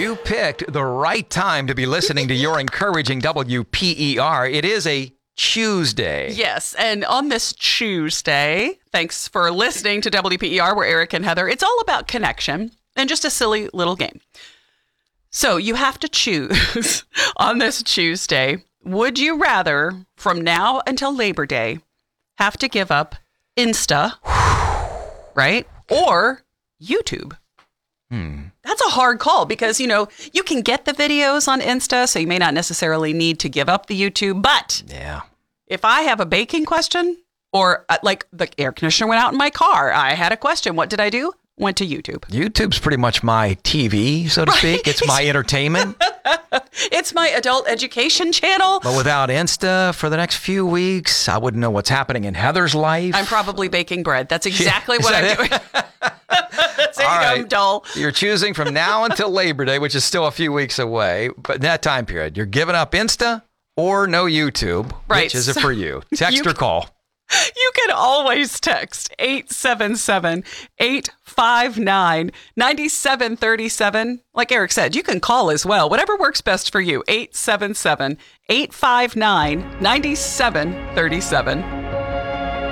You picked the right time to be listening to your encouraging WPER. It is a Tuesday. Yes, and on this Tuesday, thanks for listening to WPER, where Eric and Heather, it's all about connection and just a silly little game. So you have to choose on this Tuesday, would you rather, from now until Labor Day, have to give up Insta, right? Or YouTube? That's a hard call because, you can get the videos on Insta, so you may not necessarily need to give up the YouTube. But if I have a baking question or like the air conditioner went out in my car, I had a question. What did I do? Went to YouTube. YouTube's pretty much my TV, so to speak. It's my entertainment. It's my adult education channel. But without Insta for the next few weeks, I wouldn't know what's happening in Heather's life. I'm probably baking bread. That's exactly what I'm doing. There All you go, right. I'm dull. You're choosing from now until Labor Day, which is still a few weeks away. But in that time period, you're giving up Insta or no YouTube. Right. Which is it for you? Text or call? You can always text 877-859-9737. Like Eric said, you can call as well. Whatever works best for you. 877-859-9737.